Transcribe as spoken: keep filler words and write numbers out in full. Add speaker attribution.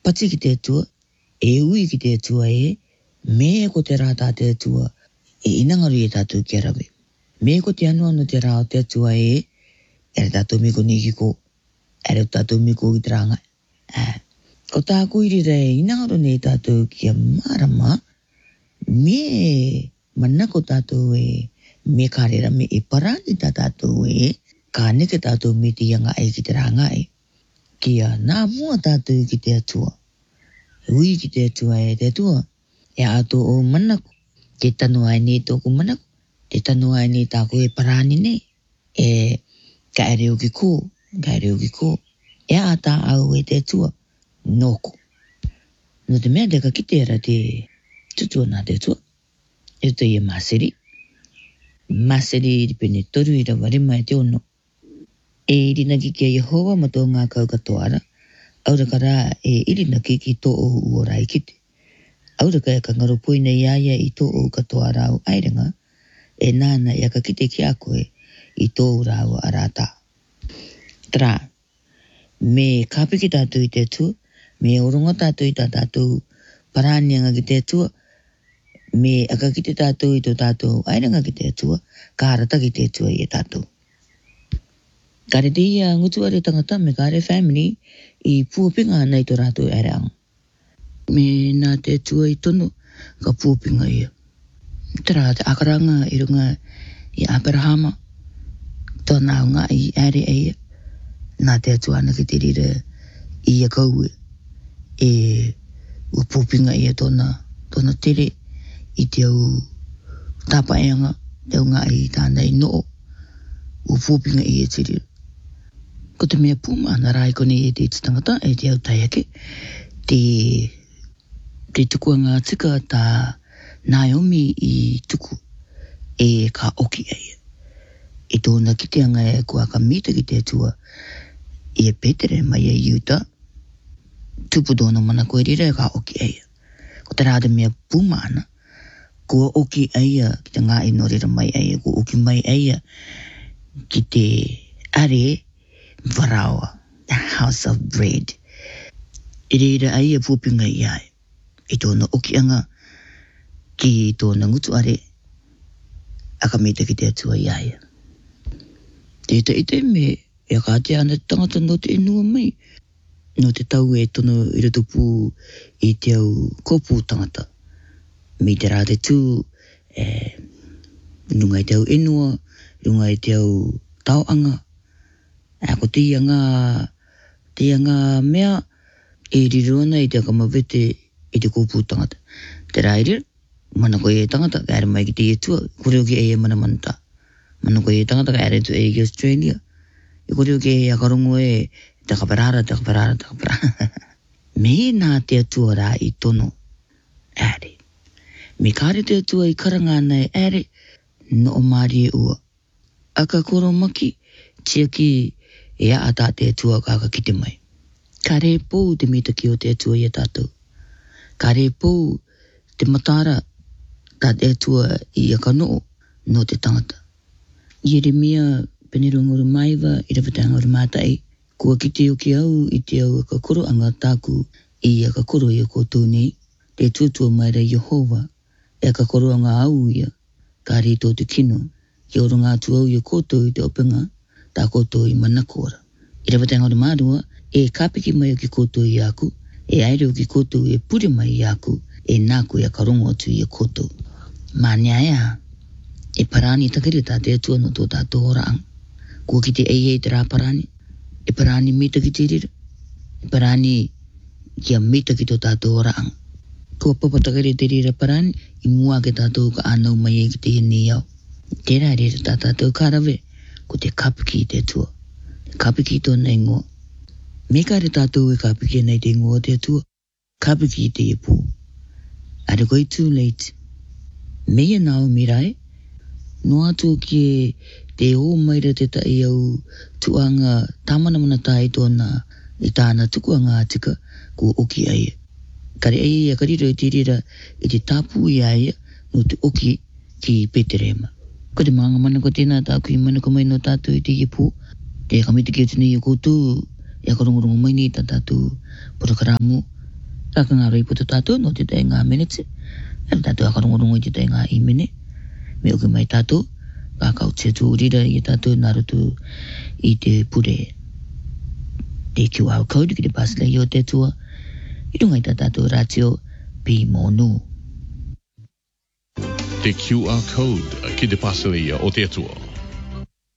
Speaker 1: pachi ki te tua, e ui ki te tua e, me ko te rata te tua, e inangaru e tātou ki arawe. Me ko te anu anu te rao te tua e, ere tātou miko niki ko, ere tātou miko ki te ranga. Ko tāku iri rei inangaru ne tātou ki a marama, me manako tātou e, me karera me e parani tā tātou e, ka neke tātou me te ianga e ki te ranga e. Kia nā mua tātou ki te atua. Ui ki te atua e te atua. E ato o manako. Te tanu ai ne tōku manako. Te tanu ai ne tāko e parani ne. E ka ere o ki kō. Ka ere o ki kō. E a tā au e te atua. Nōko. No te mea te ka kite ara te tutua nā te atua. E te ia maseri. Maseri i pene toru i ra warima e te ono. E irina ki kia Yehova ma tō ngā kau katoara. Aura kara e irina ki ki tō o uorai kite. Aura ka e ka ngaro poina iaia i tō o katoara au airenga. E nāna i aka kite ki a koe i tō urau arata. Tra, me kāpiki tātou i te tua, me oronga tātou i tā tātou paranianga ki te tua, me aka kite tātou i tō tātou airenga ki te tua, ka arata ki te tua i e tātou. Kare te ia ngutuare tangata me kare family i puopinga nei tō rātou ereang. Me nā te tua i tono ka puopinga ia. Tera te akaranga i runga i Abrahama. Tōna ngā i ere eia. Nā te tua ana ki te rira i a kaue. E u puopinga ia tōna, tōna tere i te au tāpaeanga. Te au ngā i tāna i noo. U puopinga ia te rira. Ko te mea puma ana rai kone e te tangata e te au taiake. Te, te tuku ngā tika tā Naomi i tuku e ka oki eia. E tōna ki te anga e kua ka mita ki te tua i e Petere mai e Utah. Tupu tōna mana koe rira e ka oki eia. Ko te rāda mea puma ana. Kua oki eia ki te ngā ino rira mai eia. Kua oki mai eia ki te are Varawa, the house of bread. I reira ai e pūpinga i ai. I tōna okianga ki tōna ngutu are aka mita ki te atua i ai. Te ita ite me e ka te ana tangata no te enua mai. No te tau e tono i rato pū i te au kōpū tangata. Me te rā te tū e, runga i te au enua, runga i te au tauanga. A ko te ia ngā, te ia ngā mea e riruana i te akamawete i te kōpū tangata. Te raere, mana koe e tangata ka ere mai ki te etua, koreo ki e e mana manata. Mana koe e tangata ka ere tu e ki Australia. I koreo ki e akarongo e te kaparara, te kaparara, te kaparara. Me nā te atua rā i tono, ere. Me kāre te atua i karanga nei ere, no o maari e ua. Aka koro maki, tia ki e a ata te atua kaka ki te mai. Ka re pou te mita ki o te atua i a tātou. Ka re pou te matara tā te atua i a kano no te tangata. Yeremia penirungoru maiva i rawhatangoru mātai. Kua ki te oki au i te au a ka koro anga tāku i a ka koro i a koutou nei. Te tuatua mai rei Yehova e a ka koro anga au ia. Ka re tō te kino. Ki oro ngā tu au i a koutou i te openga. Tā koutou i manakora. I rawhatangoru mārua, e kāpiki mai o ki koutou i aku, e aere o ki koutou e pure mai i aku, e nāku i a karongo atu i a koutou. Mā nia ea, e parani takiri tā te atua no tō tātou oraang. Kua ki te eie te rā parani, e parani mita ki te rira, e parani ki a mita ki tō tātou oraang. Kua papa takiri te rira parani, i mua ke tātou ka anau mai e ki te hini au. Tērā rira tā tātou kārawe, ko te kapiki i te atua. Kapiki i tōna ingoa. Me kāre tātou e kapiki nei te ingoa te atua. Kapiki i te ipu. Are koi too late. Mea nao mirai. No atu ki e te o maira te tai au tuanga tāmanamana tai tōna i tāna tukuanga atika ko oki aia. Kare aia ia kariro i te rira i te tāpū i aia no te oki ki Peterema. Ko te maanga mana ko tēnā tāku i mana ko mai no tātou i te ipu. Te kamiti ki atuni i koutou, i akarongorongo mai ni tā tātou porakaramu, Kakanga rei puto tātou no te tai ngā minutes. Era tātou akarongorongo i te tai ngā i mene. Me oku mai tātou. Kakau te tūrira i tātou narutu i te pure. Te Q R code ki te pasle i o te tua. I runga i tā tātou rātio pi monu.
Speaker 2: Te Q R code ki te pasle i o te tua.